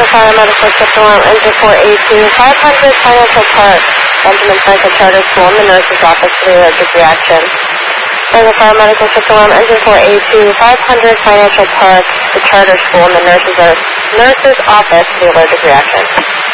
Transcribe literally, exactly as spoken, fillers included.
Franklin Fire Medical System Alarm Engine four eighty-two, five hundred Financial Park, Benjamin Franklin Charter School, in the nurse's office for the allergic reaction. Franklin Fire Medical System Alarm Engine four eighty-two, five hundred Financial Park, the Charter School, in the nurse's, nurse's office for the allergic reaction.